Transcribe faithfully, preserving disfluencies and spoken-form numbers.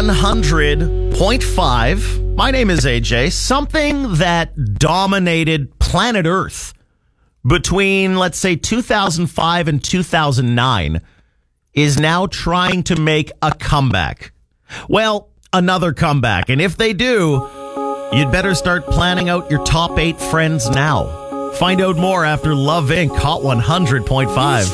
one hundred point five. My name is A J. Something that dominated planet Earth between, let's say, two thousand five and two thousand nine is now trying to make a comeback. Well, another comeback. And if they do, you'd better start planning out your top eight friends now. Find out more after Love Incorporated. Hot one hundred point five.